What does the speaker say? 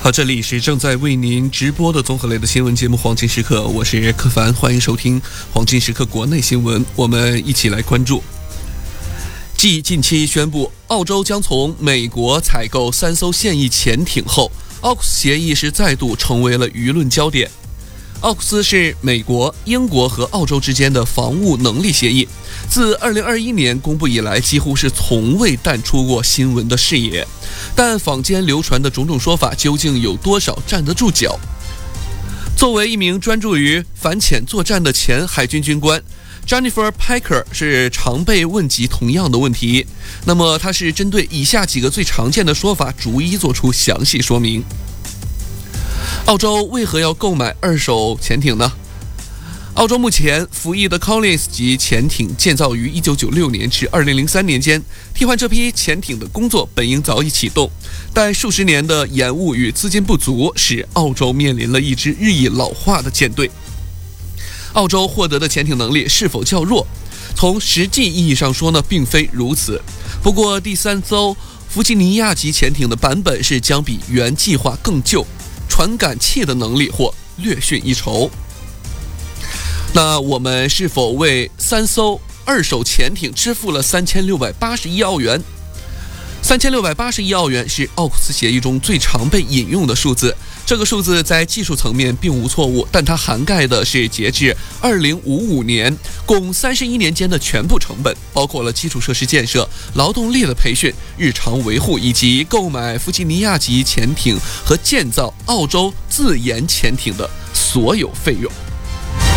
好，这里是正在为您直播的综合类的新闻节目《黄金时刻》，我是柯凡，欢迎收听《黄金时刻》国内新闻，我们一起来关注。继近期宣布澳洲将从美国采购3艘现役潜艇后，AUKUS 协议是再度成为了舆论焦点。AUKUS 是美国、英国和澳洲之间的防务能力协议，自2021年公布以来，几乎是从未淡出过新闻的视野。但坊间流传的种种说法，究竟有多少站得住脚？作为一名专注于反潜作战的前海军军官， Jennifer Packer 是常被问及同样的问题。那么他是针对以下几个最常见的说法逐一做出详细说明。澳洲为何要购买2手潜艇呢？澳洲目前服役的 Collins 级潜艇建造于1996年至2003年间，替换这批潜艇的工作本应早已启动，但数十年的延误与资金不足，使澳洲面临了一支日益老化的舰队。澳洲获得的潜艇能力是否较弱？从实际意义上说呢，并非如此。不过第3艘弗吉尼亚级潜艇的版本是将比原计划更旧，传感器的能力或略逊一筹。那我们是否为3艘2手潜艇支付了3681澳元？3681澳元是奥库斯协议中最常被引用的数字。这个数字在技术层面并无错误，但它涵盖的是截至2055年共31年间的全部成本，包括了基础设施建设、劳动力的培训、日常维护以及购买弗吉尼亚级潜艇和建造澳洲自研潜艇的所有费用。